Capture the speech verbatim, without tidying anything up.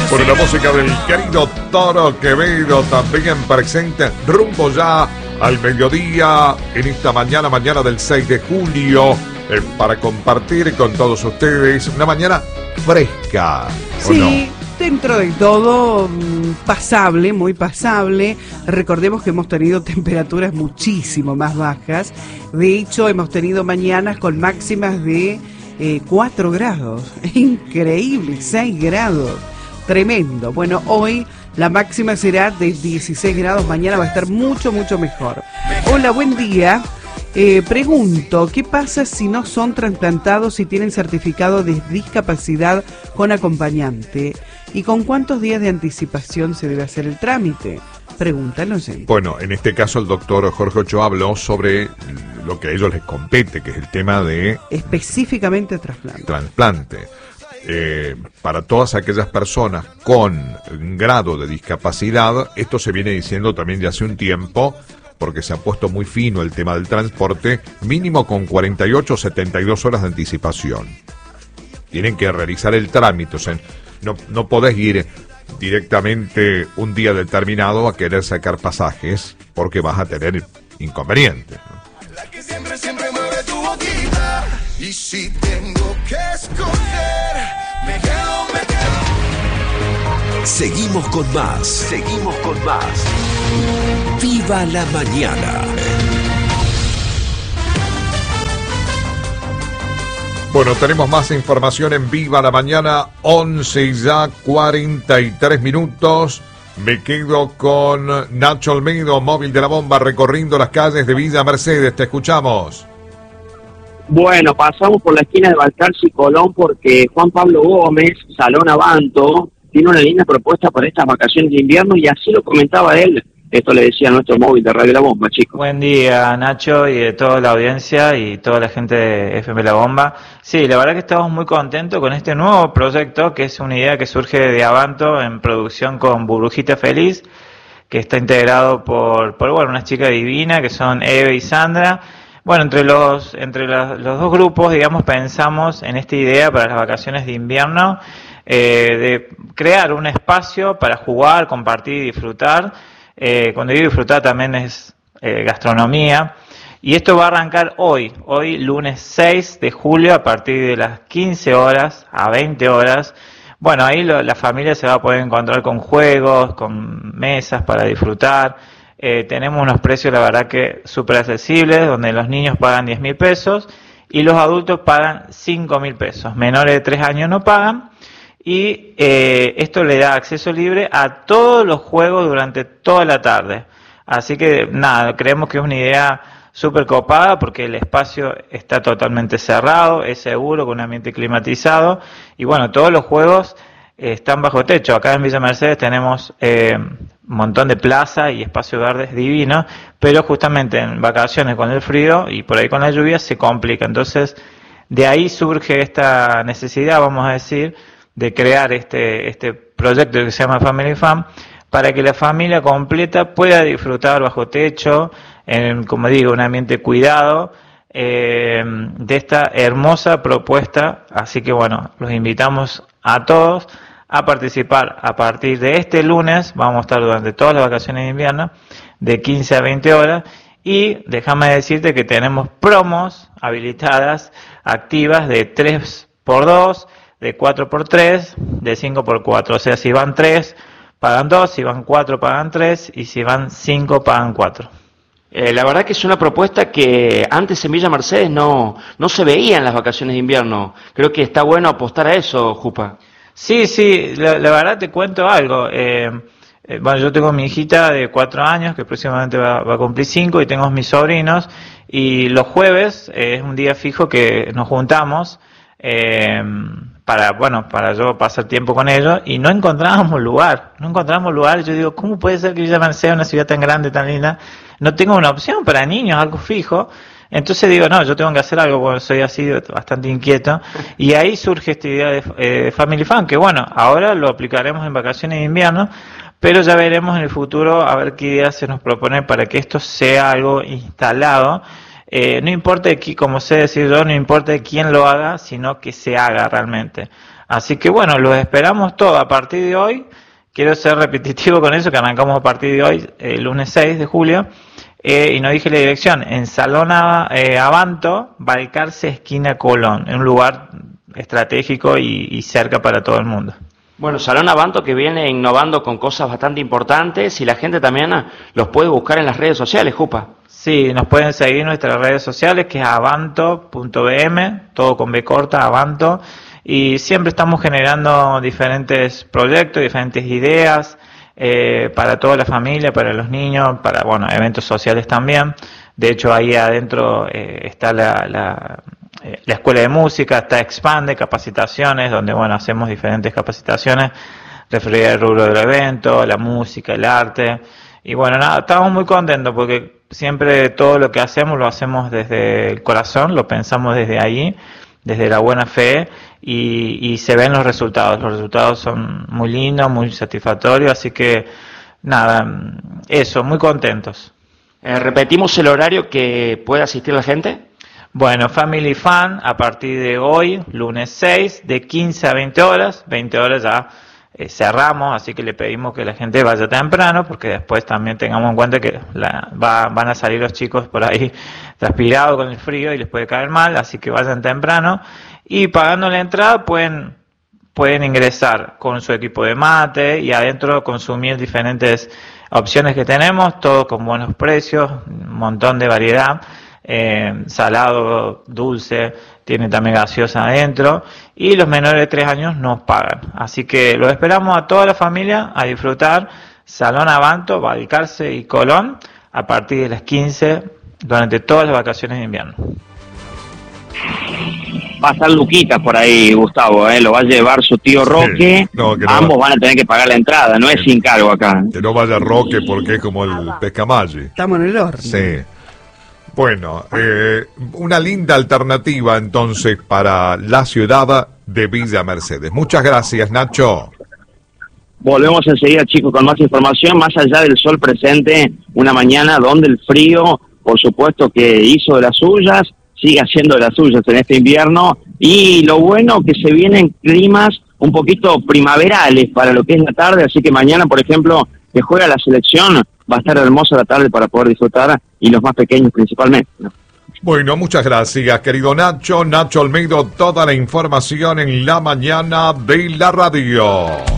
Por la música del querido Toro Quevedo, también presente rumbo ya al mediodía en esta mañana, mañana del seis de julio, eh, para compartir con todos ustedes una mañana fresca, ¿o sí, no? Dentro de todo, pasable, muy pasable. Recordemos que hemos tenido temperaturas muchísimo más bajas. De hecho, hemos tenido mañanas con máximas de eh, cuatro grados. Increíble, seis grados. Tremendo. Bueno, hoy la máxima será de dieciséis grados. Mañana va a estar mucho, mucho mejor. Hola, buen día. Eh, pregunto, ¿qué pasa si no son trasplantados y tienen certificado de discapacidad con acompañante? ¿Y con cuántos días de anticipación se debe hacer el trámite? Pregunta el oyente. Bueno, en este caso el doctor Jorge Ochoa habló sobre lo que a ellos les compete, que es el tema de... Específicamente trasplante. Trasplante. Eh, para todas aquellas personas con un grado de discapacidad, esto se viene diciendo también de hace un tiempo, porque se ha puesto muy fino el tema del transporte, mínimo con cuarenta y ocho o setenta y dos horas de anticipación. Tienen que realizar el trámite, o sea, no, no podés ir directamente un día determinado a querer sacar pasajes, porque vas a tener inconvenientes, ¿no? La que siempre, siempre mueve tu boquita, y si tengo que escoger, me quedo, me quedo. Seguimos con más, seguimos con más. ¡Viva la mañana! Bueno, tenemos más información en Viva la Mañana, once ya cuarenta y tres minutos. Me quedo con Nacho Olmedo, móvil de la bomba, recorriendo las calles de Villa Mercedes. Te escuchamos. Bueno, pasamos por la esquina de Balcarce y Colón porque Juan Pablo Gómez, Salón Abanto, tiene una linda propuesta para estas vacaciones de invierno y así lo comentaba él. Esto le decía a nuestro móvil de Radio La Bomba, chicos. Buen día, Nacho, y de toda la audiencia y toda la gente de F M La Bomba. Sí, la verdad que estamos muy contentos con este nuevo proyecto, que es una idea que surge de Abanto en producción con Burbujita Feliz, que está integrado por, por bueno, unas chicas divinas que son Eve y Sandra. Bueno, entre los entre la, los dos grupos, digamos, pensamos en esta idea para las vacaciones de invierno, eh, de crear un espacio para jugar, compartir y disfrutar. Eh, cuando digo disfrutar también es eh, gastronomía, y esto va a arrancar hoy, hoy lunes seis de julio a partir de las quince horas a veinte horas. Bueno, ahí lo, la familia se va a poder encontrar con juegos, con mesas para disfrutar. Eh, tenemos unos precios la verdad que súper accesibles, donde los niños pagan diez mil pesos y los adultos pagan cinco mil pesos. Menores de tres años no pagan. Y eh, esto le da acceso libre a todos los juegos durante toda la tarde. Así que nada, creemos que es una idea súper copada porque el espacio está totalmente cerrado, es seguro, con un ambiente climatizado. Y bueno, todos los juegos eh, están bajo techo. Acá en Villa Mercedes tenemos eh, un montón de plaza y espacios verdes divinos, pero justamente en vacaciones con el frío y por ahí con la lluvia se complica. Entonces, de ahí surge esta necesidad, vamos a decir, de crear este este proyecto que se llama Family Fun, para que la familia completa pueda disfrutar bajo techo, en, como digo, un ambiente cuidado, eh, de esta hermosa propuesta. Así que bueno, los invitamos a todos a participar a partir de este lunes. Vamos a estar durante todas las vacaciones de invierno, de quince a veinte horas, y déjame decirte que tenemos promos habilitadas, activas, de tres por dos, de cuatro por tres, de cinco por cuatro. O sea, si van tres, pagan dos, si van cuatro, pagan tres, y si van cinco, pagan cuatro. Eh, la verdad que es una propuesta que antes en Villa Mercedes no, no se veía en las vacaciones de invierno. Creo que está bueno apostar a eso, Jupa. Sí, sí, la, la verdad te cuento algo. Eh, eh, bueno, yo tengo mi hijita de cuatro años, que próximamente va, va a cumplir cinco, y tengo mis sobrinos, y los jueves eh, es un día fijo que nos juntamos, eh, para, bueno, para yo pasar tiempo con ellos, y no encontrábamos lugar, no encontrábamos lugar. Yo digo, ¿cómo puede ser que Villa Mercedes, una ciudad tan grande, tan linda, no tenga una opción para niños, algo fijo? Entonces digo, no, yo tengo que hacer algo, porque soy así bastante inquieto, y ahí surge esta idea de eh, Family Fun, que bueno, ahora lo aplicaremos en vacaciones de invierno, pero ya veremos en el futuro a ver qué ideas se nos propone para que esto sea algo instalado. Eh, no importa, aquí, como sé decir yo, no importa quién lo haga, sino que se haga realmente. Así que bueno, los esperamos todos a partir de hoy. Quiero ser repetitivo con eso, que arrancamos a partir de hoy, el lunes seis de julio. Eh, y no dije la dirección, en Salón eh, Abanto, Balcarce, esquina Colón, en un lugar estratégico y, y cerca para todo el mundo. Bueno, Salón Abanto que viene innovando con cosas bastante importantes y la gente también los puede buscar en las redes sociales, Jupa. Sí, nos pueden seguir en nuestras redes sociales, que es abanto punto b m, todo con B corta, Abanto, y siempre estamos generando diferentes proyectos, diferentes ideas, eh, para toda la familia, para los niños, para, bueno, eventos sociales también. De hecho, ahí adentro eh, está la, la, eh, la escuela de música, está Expande, capacitaciones, donde, bueno, hacemos diferentes capacitaciones referidas al rubro del evento, la música, el arte. Y bueno, nada, estamos muy contentos porque siempre todo lo que hacemos lo hacemos desde el corazón, lo pensamos desde ahí, desde la buena fe, y, y se ven los resultados. Los resultados son muy lindos, muy satisfactorios, así que nada, eso, muy contentos. Eh, ¿Repetimos el horario que puede asistir la gente? Bueno, Family Fun a partir de hoy, lunes seis, de quince a veinte horas, veinte horas ya eh, cerramos, así que le pedimos que la gente vaya temprano, porque después también tengamos en cuenta que la, va, van a salir los chicos por ahí transpirados con el frío y les puede caer mal, así que vayan temprano, y pagando la entrada pueden, pueden ingresar con su equipo de mate y adentro consumir diferentes opciones que tenemos, todo con buenos precios, un montón de variedad. Eh, salado, dulce, tiene también gaseosa adentro, y los menores de tres años no pagan. Así que los esperamos a toda la familia a disfrutar Salón Abanto, Balcarce y Colón a partir de las quince durante todas las vacaciones de invierno. Va a estar Luquita por ahí, Gustavo, ¿eh? Lo va a llevar su tío Roque. Sí, no, que no ambos va. van a tener que pagar la entrada, no es sin cargo acá. Que no vaya Roque porque es como el pescamalli. Estamos en el horno. Sí. Bueno, eh, una linda alternativa entonces para la ciudad de Villa Mercedes. Muchas gracias, Nacho. Volvemos enseguida, chicos, con más información, más allá del sol presente, una mañana donde el frío, por supuesto que hizo de las suyas, sigue haciendo de las suyas en este invierno, y lo bueno que se vienen climas un poquito primaverales para lo que es la tarde, así que mañana, por ejemplo, que juega la selección, va a estar hermosa la tarde para poder disfrutar, y los más pequeños principalmente, ¿no? Bueno, muchas gracias, querido Nacho. Nacho Olmedo, toda la información en la mañana de la radio.